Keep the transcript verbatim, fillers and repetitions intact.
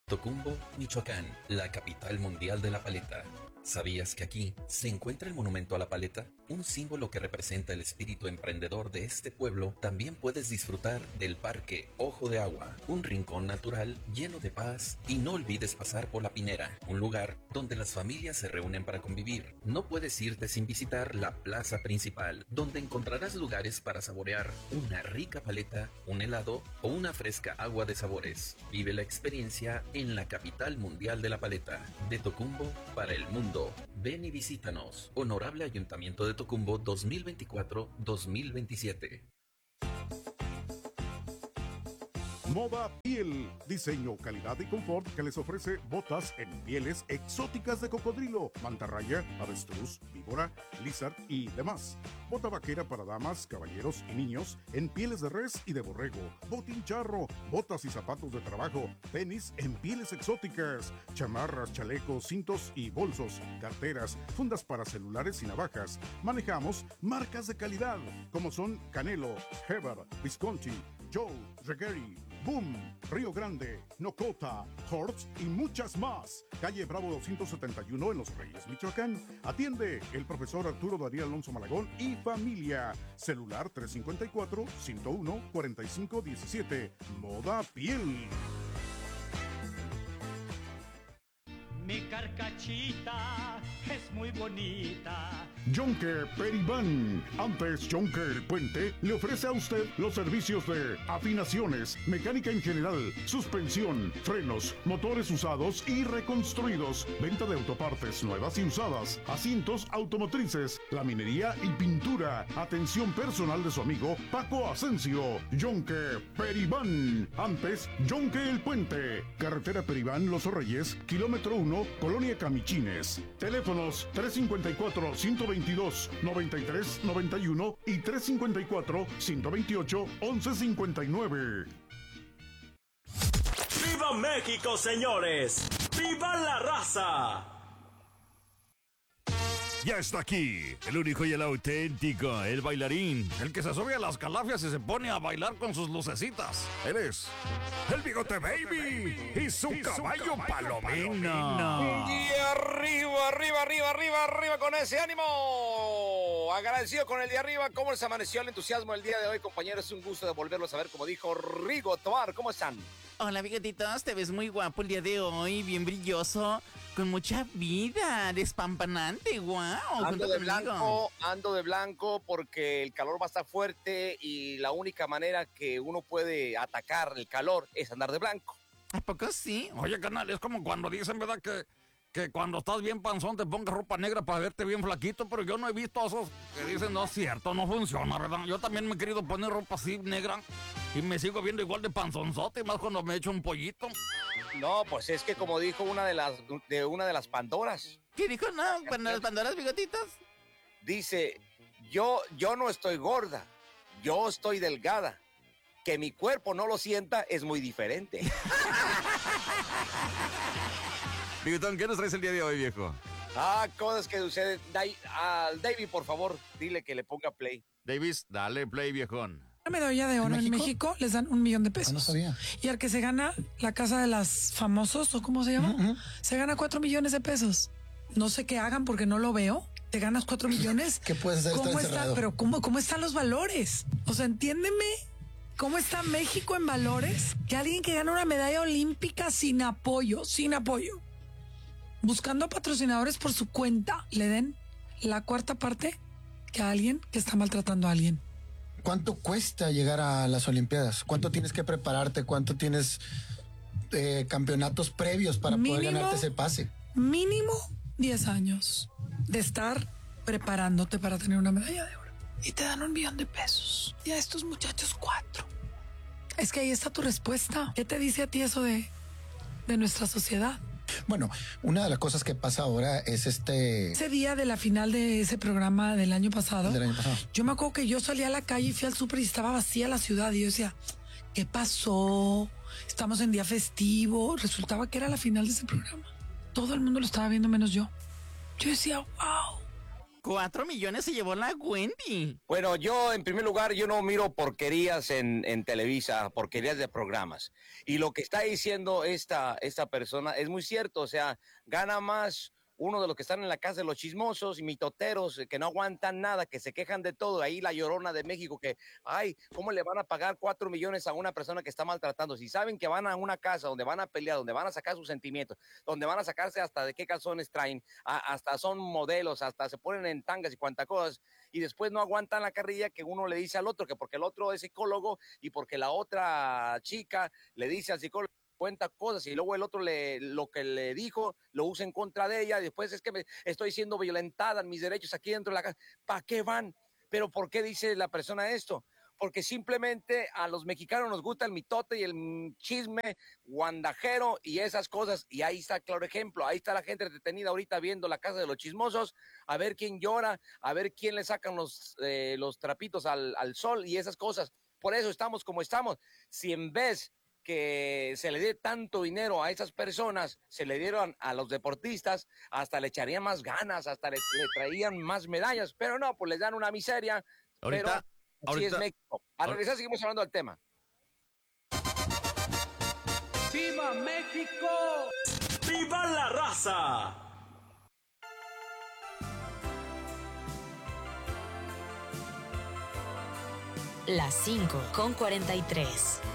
Tocumbo, Michoacán, la capital mundial de la paleta. ¿Sabías que aquí se encuentra el monumento a la paleta? Un símbolo que representa el espíritu emprendedor de este pueblo. También puedes disfrutar del Parque Ojo de Agua, un rincón natural lleno de paz. Y no olvides pasar por La Pinera, un lugar donde las familias se reúnen para convivir. No puedes irte sin visitar la plaza principal, donde encontrarás lugares para saborear una rica paleta, un helado o una fresca agua de sabores. Vive la experiencia en la capital mundial de la paleta, de Tocumbo para el mundo. Ven y visítanos. Honorable Ayuntamiento de Tocumbo dos mil veinticuatro a dos mil veintisiete. Moda Piel, diseño, calidad y confort que les ofrece botas en pieles exóticas de cocodrilo, mantarraya, avestruz, víbora, lizard y demás. Bota vaquera para damas, caballeros y niños en pieles de res y de borrego, botín charro, botas y zapatos de trabajo, tenis en pieles exóticas, chamarras, chalecos, cintos y bolsos, carteras, fundas para celulares y navajas. Manejamos marcas de calidad como son Canelo, Heber, Visconti, Joe, Regeri, Boom, Río Grande, Nocota, Hortz y muchas más. Calle Bravo doscientos setenta y uno en Los Reyes, Michoacán. Atiende el profesor Arturo Darío Alonso Malagón y familia. Celular tres cinco cuatro, ciento uno, cuarenta y cinco diecisiete. Moda Piel. Mi carcachita es muy bonita. Yonke Peribán. Antes Yonke el Puente le ofrece a usted los servicios de afinaciones, mecánica en general, suspensión, frenos, motores usados y reconstruidos, venta de autopartes nuevas y usadas, asientos automotrices, laminería y pintura. Atención personal de su amigo Paco Asensio. Yonke Peribán. Antes Yonke el Puente. Carretera Peribán Los Reyes, kilómetro uno, Colonia Camichines. Teléfonos tres cinco cuatro, ciento veintidós, noventa y tres noventa y uno y tres cinco cuatro, ciento veintiocho, once cincuenta y nueve. ¡Viva México, señores! ¡Viva la raza! Ya está aquí, el único y el auténtico, el bailarín, el que se sube a las calafias y se pone a bailar con sus lucecitas. Él es el Bigote Baby y su, y caballo, su caballo Palomino. Y arriba, arriba, arriba, arriba, arriba con ese ánimo. Agradecido con el de arriba. ¿Cómo les amaneció el entusiasmo el día de hoy, compañeros? Es un gusto de volverlos a ver, como dijo Rigo Tobar. ¿Cómo están? Hola, bigotitos, te ves muy guapo el día de hoy, bien brilloso, con mucha vida, despampanante, guau. Ando de blanco, ando de blanco porque el calor va a estar fuerte y la única manera que uno puede atacar el calor es andar de blanco. ¿A poco sí? Oye, carnal, es como cuando dicen, ¿verdad? Que, que cuando estás bien panzón te pongas ropa negra para verte bien flaquito, pero yo no he visto esos que dicen, no es cierto, no funciona, ¿verdad? Yo también me he querido poner ropa así negra. Y me sigo viendo igual de panzonzote, más cuando me echo un pollito. No, pues es que como dijo una de las de una de las Pandoras. ¿Qué dijo? No, cuando las Pandoras, bigotitos. Dice, yo, yo no estoy gorda, yo estoy delgada. Que mi cuerpo no lo sienta es muy diferente. Bigotón, ¿qué nos traes el día de hoy, viejo? Ah, cosas que suceden. Al David, por favor, dile que le ponga play. Davis, dale play, viejón. Una medalla de oro ¿En México? en México les dan un millón de pesos. No sabía. Y al que se gana la casa de las famosos, o cómo se llama, uh-huh. se gana cuatro millones de pesos. No sé qué hagan porque no lo veo. Te ganas cuatro millones. ¿Qué puedes hacer? ¿Cómo está está? Pero ¿cómo, cómo están los valores? O sea, entiéndeme cómo está México en valores. Que alguien que gana una medalla olímpica sin apoyo, sin apoyo, buscando patrocinadores por su cuenta, le den la cuarta parte que a alguien que está maltratando a alguien. ¿Cuánto cuesta llegar a las Olimpiadas? ¿Cuánto tienes que prepararte? ¿Cuánto tienes eh, campeonatos previos para mínimo, poder ganarte ese pase? Mínimo diez años de estar preparándote para tener una medalla de oro. Y te dan un millón de pesos. Y a estos muchachos cuatro. Es que ahí está tu respuesta. ¿Qué te dice a ti eso de, de nuestra sociedad? Bueno, una de las cosas que pasa ahora es este... Ese día de la final de ese programa del año pasado, del año pasado. Yo me acuerdo que yo salí a la calle y fui al súper y estaba vacía la ciudad. Y yo decía, ¿qué pasó? Estamos en día festivo. Resultaba que era la final de ese programa. Todo el mundo lo estaba viendo menos yo. Yo decía, wow, Cuatro millones se llevó la Wendy. Bueno, yo en primer lugar, yo no miro porquerías en, en Televisa, porquerías de programas. Y lo que está diciendo esta, esta persona es muy cierto, o sea, gana más uno de los que están en la casa de los chismosos y mitoteros, que no aguantan nada, que se quejan de todo. Ahí la Llorona de México, que, ay, ¿cómo le van a pagar cuatro millones a una persona que está maltratando? Si saben que van a una casa donde van a pelear, donde van a sacar sus sentimientos, donde van a sacarse hasta de qué calzones traen, a, hasta son modelos, hasta se ponen en tangas y cuantas cosas, y después no aguantan la carrilla que uno le dice al otro, que porque el otro es psicólogo y porque la otra chica le dice al psicólogo, cuenta cosas y luego el otro le, lo que le dijo lo usa en contra de ella y después es que me estoy siendo violentada en mis derechos aquí dentro de la casa. ¿Para qué van? ¿Pero por qué dice la persona esto? Porque simplemente a los mexicanos nos gusta el mitote y el chisme guandajero y esas cosas, y ahí está claro ejemplo, ahí está la gente detenida ahorita viendo la casa de los chismosos, a ver quién llora, a ver quién le sacan los, eh, los trapitos al, al sol y esas cosas. Por eso estamos como estamos. Si en vez que se le dé tanto dinero a esas personas, se le dieron a los deportistas, hasta le echarían más ganas, hasta le, le traían más medallas, pero no, pues les dan una miseria. Ahorita, pero así es México. A regresar seguimos hablando del tema. ¡Viva México! ¡Viva la raza! Las cinco con cuarenta y tres.